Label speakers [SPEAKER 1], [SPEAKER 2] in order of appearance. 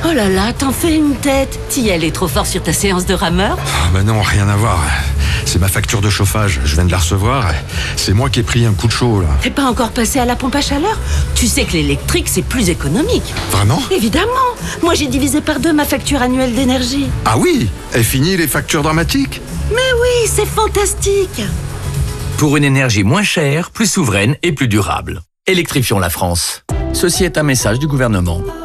[SPEAKER 1] Oh là là, t'en fais une tête. T'y est trop fort sur ta séance de rameur?
[SPEAKER 2] Ah bah non, rien à voir. C'est ma facture de chauffage, je viens de la recevoir. C'est moi qui ai pris un coup de chaud, là.
[SPEAKER 1] T'es pas encore passé à la pompe à chaleur? Tu sais que l'électrique, c'est plus économique.
[SPEAKER 2] Vraiment?
[SPEAKER 1] Évidemment. Moi, j'ai divisé par 2 ma facture annuelle d'énergie.
[SPEAKER 2] Ah oui? Et fini les factures dramatiques?
[SPEAKER 1] Mais oui, c'est fantastique.
[SPEAKER 3] Pour une énergie moins chère, plus souveraine et plus durable. Électrifions la France. Ceci est un message du gouvernement.